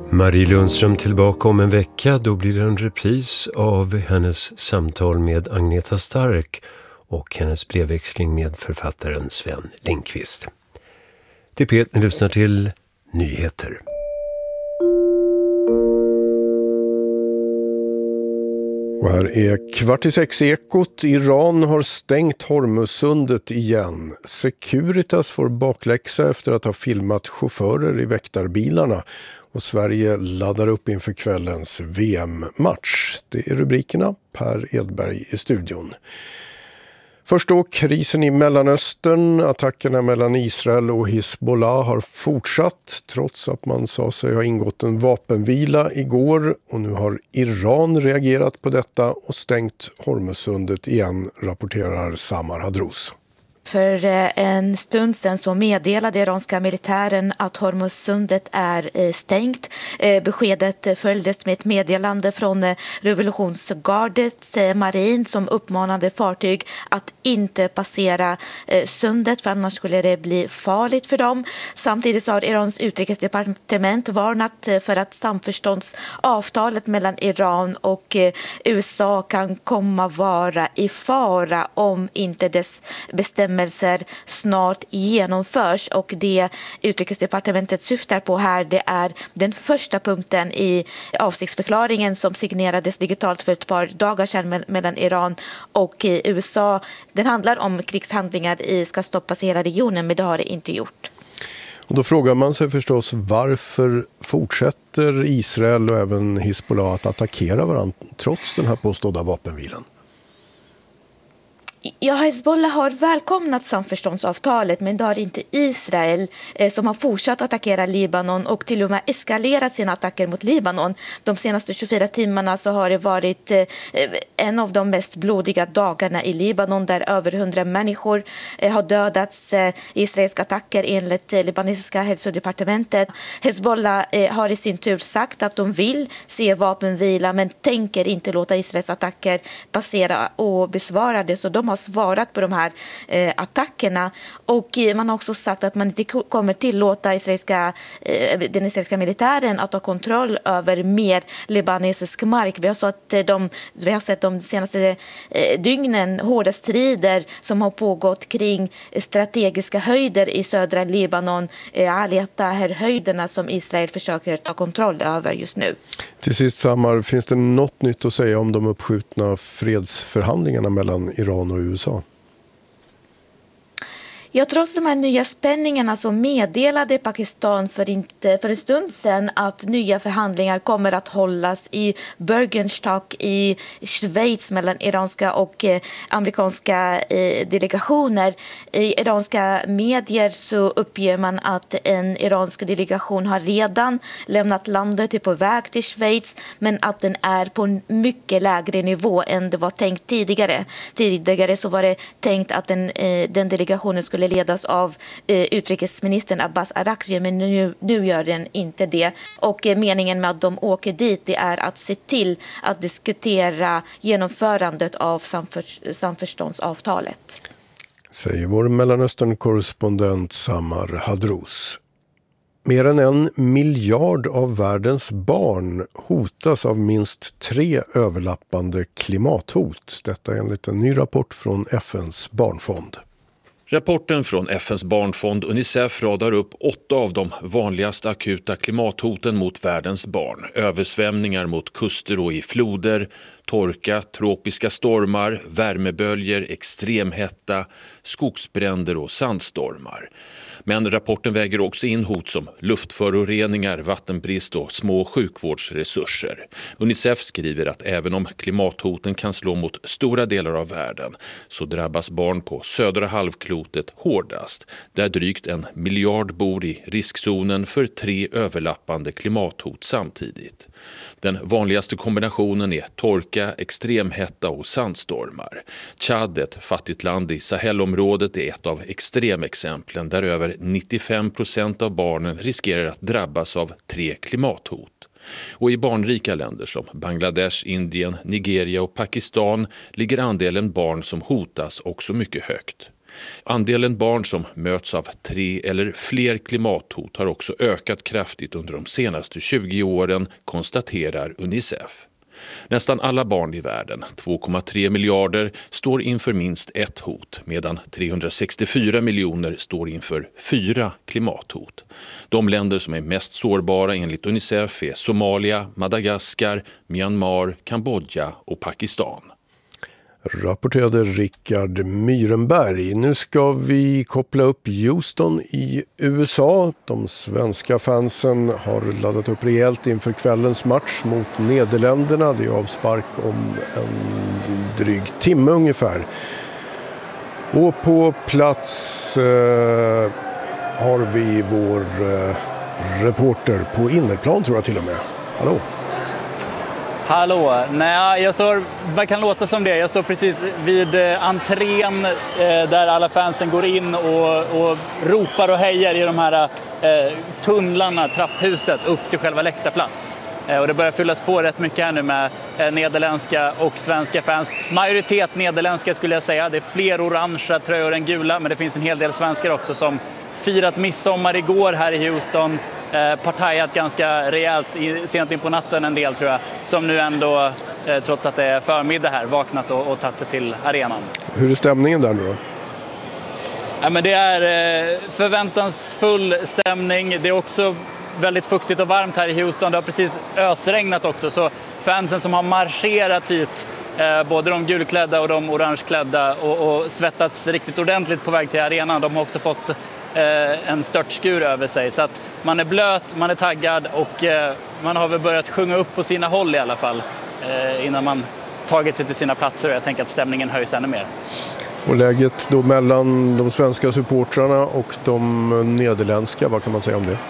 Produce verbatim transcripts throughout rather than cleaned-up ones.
Marie Lundström tillbaka om en vecka. Då blir det en repris av hennes samtal med Agneta Stark och hennes brevväxling med författaren Sven Lindqvist. Det är Peter, ni lyssnar till nyheter. Och här är kvart i sex ekot. Iran har stängt Hormuzsundet igen. Securitas får bakläxa efter att ha filmat chaufförer i väktarbilarna. Och Sverige laddar upp inför kvällens V M-match. Det är rubrikerna. Per Edberg i studion. Först då krisen i Mellanöstern. Attackerna mellan Israel och Hezbollah har fortsatt trots att man sa sig ha ingått en vapenvila igår. Och nu har Iran reagerat på detta och stängt Hormuzsundet igen, rapporterar Samar Hadrous. För en stund sedan så meddelade iranska militären att Hormuzsundet är stängt. Beskedet följdes med ett meddelande från revolutionsgardets marin som uppmanade fartyg att inte passera sundet för annars skulle det bli farligt för dem. Samtidigt har Irans utrikesdepartement varnat för att samförståndsavtalet mellan Iran och U S A kan komma vara i fara om inte dess bestämmelser snart genomförs, och det utrikesdepartementet syftar på här, det är den första punkten i avsiktsförklaringen som signerades digitalt för ett par dagar sedan mellan Iran och U S A. Den handlar om krigshandlingar i ska stoppas i hela regionen, men det har det inte gjort. Och då frågar man sig förstås, varför fortsätter Israel och även Hezbollah att attackera varandra trots den här påstådda vapenvilan? Ja, Hezbollah har välkomnat samförståndsavtalet, men det har inte Israel eh, som har fortsatt attackera Libanon och till och med eskalerat sina attacker mot Libanon. De senaste tjugofyra timmarna så har det varit eh, en av de mest blodiga dagarna i Libanon där över hundra människor eh, har dödats eh, i israeliska attacker enligt eh, libanesiska hälsodepartementet. Hezbollah eh, har i sin tur sagt att de vill se vapenvila men tänker inte låta Israels attacker passera och besvara det, så de har svarat på de här eh, attackerna, och eh, man har också sagt att man inte kommer tillåta israeliska, eh, den israeliska militären att ha kontroll över mer libanesisk mark. Vi har, så att, eh, de, vi har sett de senaste eh, dygnen hårda strider som har pågått kring strategiska höjder i södra Libanon, eh, Al-Taher-höjderna som Israel försöker ta kontroll över just nu. Till sist, Samar, finns det något nytt att säga om de uppskjutna fredsförhandlingarna mellan Iran och U S A? Ja, trots de här nya spänningarna så meddelade Pakistan för, inte, för en stund sedan att nya förhandlingar kommer att hållas i Bürgenstock i Schweiz mellan iranska och eh, amerikanska eh, delegationer. I iranska medier så uppger man att en iransk delegation har redan lämnat landet, är på väg till Schweiz, men att den är på en mycket lägre nivå än det var tänkt tidigare. Tidigare så var det tänkt att den, eh, den delegationen skulle ledas av eh, utrikesministern Abbas Araghchi, men nu, nu gör den inte det. Och eh, meningen med att de åker dit det är att se till att diskutera genomförandet av samför, samförståndsavtalet. Säger vår Mellanöstern-korrespondent Samar Hadrous. Mer än en miljard av världens barn hotas av minst tre överlappande klimathot. Detta enligt en ny rapport från F N:s barnfond. Rapporten från F N:s barnfond Unicef radar upp åtta av de vanligaste akuta klimathoten mot världens barn. Översvämningar mot kuster och i floder, torka, tropiska stormar, värmeböljer, extremhetta, skogsbränder och sandstormar. Men rapporten väger också in hot som luftföroreningar, vattenbrist och små sjukvårdsresurser. Unicef skriver att även om klimathoten kan slå mot stora delar av världen så drabbas barn på södra halvklotet hårdast, där drygt en miljard bor i riskzonen för tre överlappande klimathot samtidigt. Den vanligaste kombinationen är torka, extremhetta och sandstormar. Tchad, ett fattigt land i Sahelområdet, är ett av extremexemplen där över nittiofem procent av barnen riskerar att drabbas av tre klimathot. Och i barnrika länder som Bangladesh, Indien, Nigeria och Pakistan ligger andelen barn som hotas också mycket högt. Andelen barn som möts av tre eller fler klimathot har också ökat kraftigt under de senaste tjugo åren, konstaterar Unicef. Nästan alla barn i världen, två komma tre miljarder, står inför minst ett hot, medan trehundrasextiofyra miljoner står inför fyra klimathot. De länder som är mest sårbara enligt Unicef är Somalia, Madagaskar, Myanmar, Kambodja och Pakistan. Rapporterade Rickard Myrenberg. Nu ska vi koppla upp Houston i U S A. De svenska fansen har laddat upp rejält inför kvällens match mot Nederländerna. Det är avspark om en dryg timme ungefär. Och på plats eh, har vi vår eh, reporter på innerplan, tror jag till och med. Hallå? Hallå, nej jag står, man kan låta som det, jag står precis vid eh, entrén eh, där alla fansen går in och, och ropar och hejar i de här eh, tunnlarna, trapphuset upp till själva läktarplats. Eh, och det börjar fyllas på rätt mycket här nu med eh, nederländska och svenska fans. Majoritet nederländska skulle jag säga, det är fler orangea tröjor än gula, men det finns en hel del svenskar också som firat midsommar igår här i Houston. Eh, partajat ganska rejält i, sent in på natten en del tror jag, som nu ändå, eh, trots att det är förmiddag här, vaknat och, och tagit sig till arenan. Hur är stämningen där nu då? Ja, men det är eh, förväntansfull stämning. Det är också väldigt fuktigt och varmt här i Houston. Det har precis ösregnat också, så fansen som har marscherat hit, eh, både de gulklädda och de orangeklädda, och, och svettats riktigt ordentligt på väg till arenan, de har också fått en störtskur över sig, så att man är blöt, man är taggad och man har väl börjat sjunga upp på sina håll i alla fall innan man tagit sig till sina platser, och jag tänker att stämningen höjs ännu mer. Och läget då mellan de svenska supportrarna och de nederländska, vad kan man säga om det?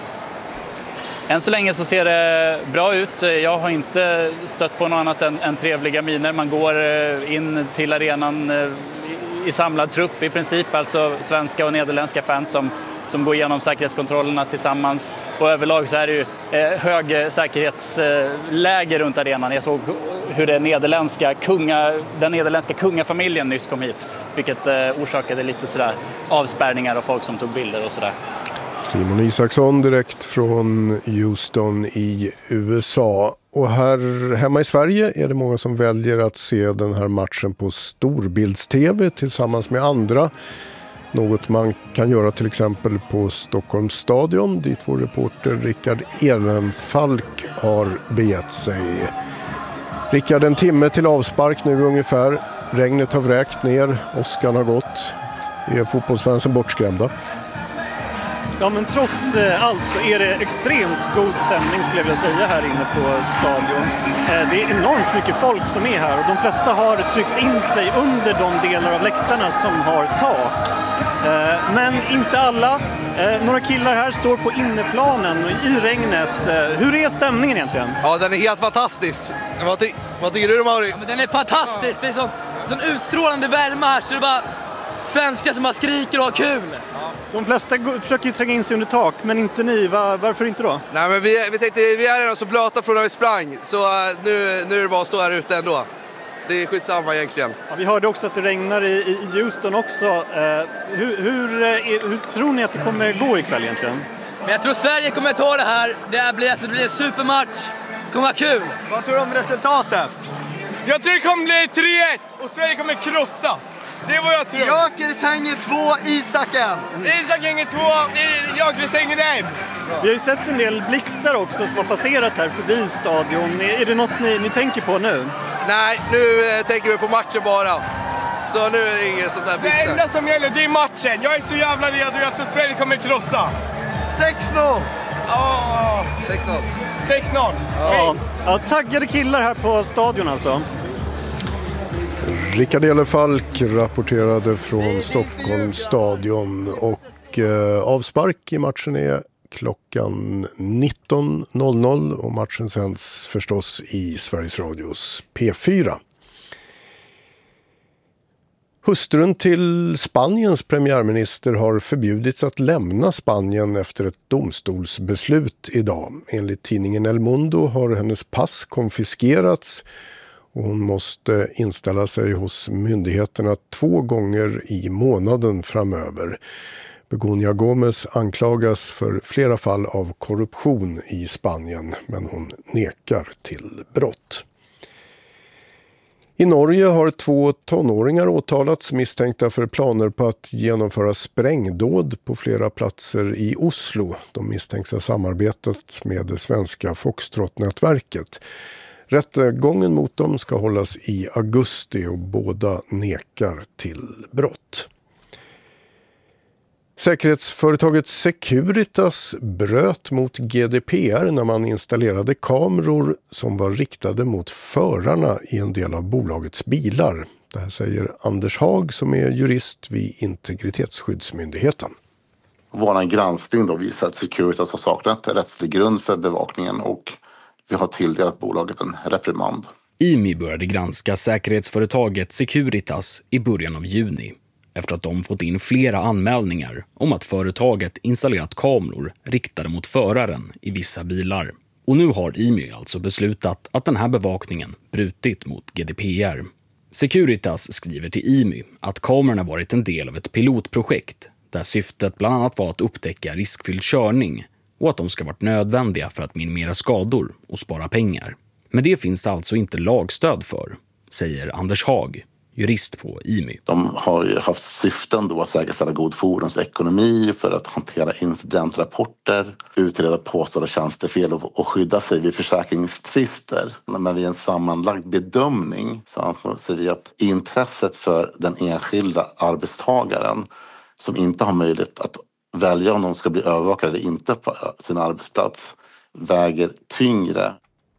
Än så länge så ser det bra ut. Jag har inte stött på något annat än, än trevliga miner. Man går in till arenan i samlad trupp i princip, alltså svenska och nederländska fans som, som går igenom säkerhetskontrollerna tillsammans. Och överlag så är det ju eh, hög säkerhetsläge runt arenan. Jag såg hur det nederländska kunga, den nederländska kungafamiljen nyss kom hit, vilket eh, orsakade lite sådär avspärrningar och folk som tog bilder och sådär. Simon Isaksson direkt från Houston i U S A. Och här hemma i Sverige är det många som väljer att se den här matchen på storbilds-tv tillsammans med andra. Något man kan göra till exempel på Stockholms stadion, dit vår reporter Rickard Ehrenfalk har begett sig. Rickard, en timme till avspark nu ungefär. Regnet har vräkt ner, åskan har gått. Är fotbollsfansen bortskrämda? Ja, men trots eh, allt så är det extremt god stämning skulle jag vilja säga här inne på stadion. Eh, det är enormt mycket folk som är här och de flesta har tryckt in sig under de delar av läktarna som har tak. Eh, men inte alla. Eh, några killar här står på inneplanen i regnet. Eh, hur är stämningen egentligen? Ja, den är helt fantastisk. Vad, ty- vad tycker du, Mauri? Ja, men den är fantastisk. Det är sån, sån utstrålande värme här, så det är bara svenskar som bara skriker och har kul. De flesta går, försöker ju tränga in sig under tak, men inte ni. Va, varför inte då? Nej, men vi, vi tänkte, vi är redan så blöta från när vi sprang, så uh, nu, nu är det bara att stå här ute ändå. Det är skitsamma egentligen. Ja, vi hörde också att det regnar i, i Houston också. Uh, hur, hur, uh, hur tror ni att det kommer gå ikväll egentligen? Men jag tror Sverige kommer ta det här. Det blir, alltså, det blir en supermatch. Det kommer vara kul. Vad tror du om resultatet? Jag tror det kommer bli tre ett och Sverige kommer krossa. Det är vad jag tror. Jakers hänger två, Isaken. Isak hänger två, Jakers hänger en. Vi har ju sett en del blixtar också som har passerat här förbi stadion. Är det något ni, ni tänker på nu? Nej, nu eh, tänker vi på matchen bara. Så nu är det inget sånt där blixtar. Det enda som gäller, det är matchen. Jag är så jävla redo. Jag tror Sverige kommer krossa. sex noll. Oh. sex noll. sex noll. Ja. Ja, taggade killar här på stadion alltså. Rickard Ehrenfalk rapporterade från Stockholms stadion och eh, avspark i matchen är klockan nitton noll noll och matchen sänds förstås i Sveriges Radios P fyra. Hustrun till Spaniens premiärminister har förbjudits att lämna Spanien efter ett domstolsbeslut idag. Enligt tidningen El Mundo har hennes pass konfiskerats och hon måste inställa sig hos myndigheterna två gånger i månaden framöver. Begoña Gómez anklagas för flera fall av korruption i Spanien, men hon nekar till brott. I Norge har två tonåringar åtalats misstänkta för planer på att genomföra sprängdåd på flera platser i Oslo. De misstänks ha samarbetat med det svenska Foxtrot-nätverket. Rättegången mot dem ska hållas i augusti och båda nekar till brott. Säkerhetsföretaget Securitas bröt mot G D P R när man installerade kameror som var riktade mot förarna i en del av bolagets bilar. Det här säger Anders Hag som är jurist vid Integritetsskyddsmyndigheten. Vår granskning då visar att Securitas har saknat rättslig grund för bevakningen och vi har tilldelat bolaget en reprimand. I M I började granska säkerhetsföretaget Securitas i början av juni. Efter att de fått in flera anmälningar om att företaget installerat kameror riktade mot föraren i vissa bilar. Och nu har I M I alltså beslutat att den här bevakningen brutit mot G D P R. Securitas skriver till I M I att kamerorna varit en del av ett pilotprojekt där syftet bland annat var att upptäcka riskfylld körning och att de ska varit nödvändiga för att minimera skador och spara pengar. Men det finns alltså inte lagstöd för, säger Anders Hag, jurist på I M I. De har ju haft syften då att säkerställa god fordonsekonomi för att hantera incidentrapporter, utreda påstådda tjänstefel och skydda sig vid försäkringstvister. Men vid en sammanlagd bedömning så anser vi att intresset för den enskilda arbetstagaren som inte har möjlighet att välja om de ska bli övervakade eller inte på sin arbetsplats väger tyngre.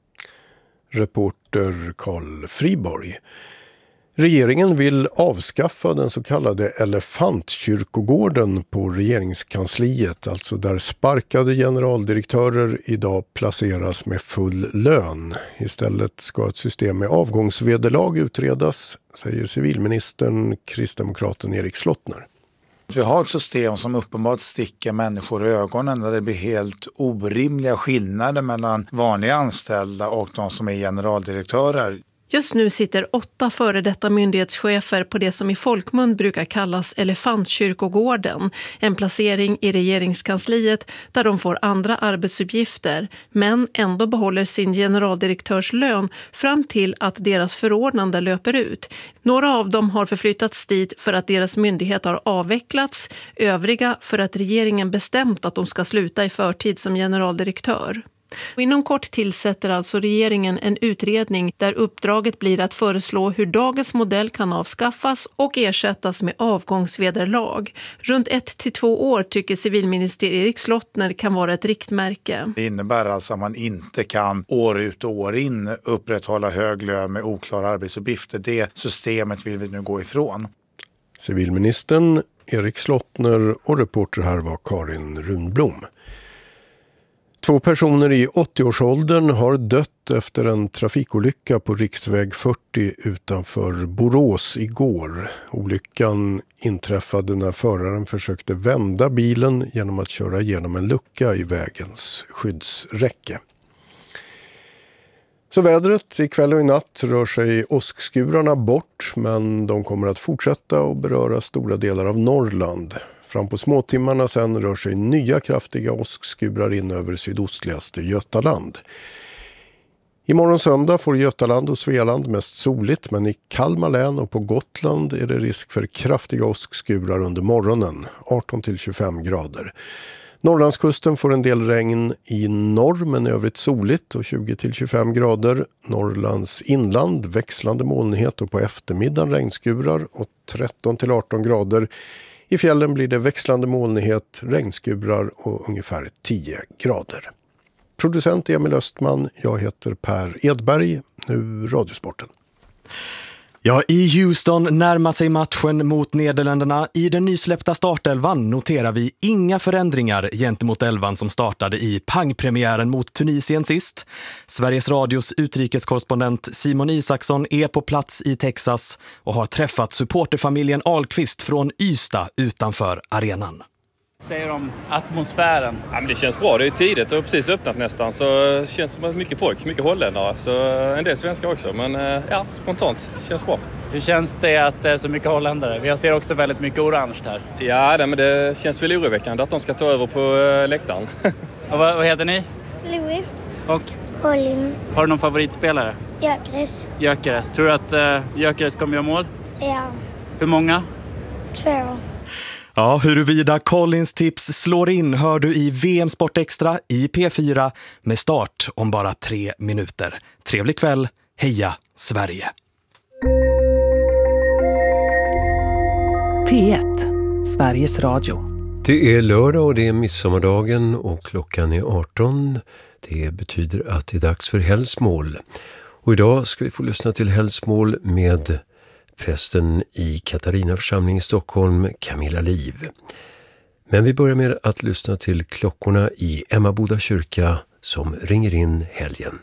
Reporter Carl Friborg. Regeringen vill avskaffa den så kallade elefantkyrkogården på regeringskansliet, alltså där sparkade generaldirektörer idag placeras med full lön. Istället ska ett system med avgångsvederlag utredas, säger civilministern kristdemokraten Erik Slottner. Vi har ett system som uppenbart sticker människor i ögonen där det blir helt orimliga skillnader mellan vanliga anställda och de som är generaldirektörer. Just nu sitter åtta före detta myndighetschefer på det som i folkmun brukar kallas elefantkyrkogården, en placering i regeringskansliet där de får andra arbetsuppgifter men ändå behåller sin generaldirektörslön fram till att deras förordnande löper ut. Några av dem har förflyttats dit för att deras myndighet har avvecklats, övriga för att regeringen bestämt att de ska sluta i förtid som generaldirektör. Och inom kort tillsätter alltså regeringen en utredning där uppdraget blir att föreslå hur dagens modell kan avskaffas och ersättas med avgångsvederlag. Runt ett till två år tycker civilminister Erik Slottner kan vara ett riktmärke. Det innebär alltså att man inte kan år ut och år in upprätthålla hög lön med oklara arbetsuppgifter. Det systemet vill vi nu gå ifrån. Civilministern Erik Slottner och reporter här var Karin Runblom. Två personer i åttioårsåldern har dött efter en trafikolycka på riksväg fyrtio utanför Borås igår. Olyckan inträffade när föraren försökte vända bilen genom att köra igenom en lucka i vägens skyddsräcke. Så vädret ikväll och i natt rör sig åskskurarna bort, men de kommer att fortsätta och beröra stora delar av Norrland. Fram på småtimmarna sen rör sig nya kraftiga åskskurar in över sydostligaste Götaland. Imorgon söndag får Götaland och Svealand mest soligt, men i Kalmar län och på Gotland är det risk för kraftiga åskskurar under morgonen, arton till tjugofem grader. Norrlandskusten får en del regn i norr men i övrigt soligt och tjugo till tjugofem grader. Norrlands inland växlande molnighet och på eftermiddagen regnskurar och tretton till arton grader. I fjällen blir det växlande molnighet, regnskurar och ungefär tio grader. Producent Emil Östman, jag heter Per Edberg, nu Radiosporten. Ja, i Houston närmar sig matchen mot Nederländerna. I den nysläppta startelvan noterar vi inga förändringar gentemot elvan som startade i pangpremiären mot Tunisien sist. Sveriges Radios utrikeskorrespondent Simon Isaksson är på plats i Texas och har träffat supporterfamiljen Ahlqvist från Ystad utanför arenan. Säger om atmosfären? Ja, men det känns bra, det är tidigt och precis öppnat nästan, så det känns som att mycket folk, mycket holländare, så en del svenskar också, men ja, spontant, det känns bra. Hur känns det att det är så mycket holländare? Vi ser också väldigt mycket orange här. Ja, det, men det känns väl oroväckande att de ska ta över på läktaren. Och vad, vad heter ni? Louis. Och? Colin. Har du någon favoritspelare? Gyökeres. Gyökeres. Tror du att uh, Gyökeres kommer göra mål? Ja. Hur många? Två. Ja, huruvida Collins tips slår in hör du i V M Sport Extra i P fyra med start om bara tre minuter. Trevlig kväll, heja Sverige! P ett, Sveriges Radio. Det är lördag och det är midsommardagen och klockan är arton. Det betyder att det är dags för helgsmål. Och idag ska vi få lyssna till helgsmål med prästen i Katarina församling i Stockholm, Camilla Liv. Men vi börjar med att lyssna till klockorna i Emmaboda kyrka som ringer in helgen.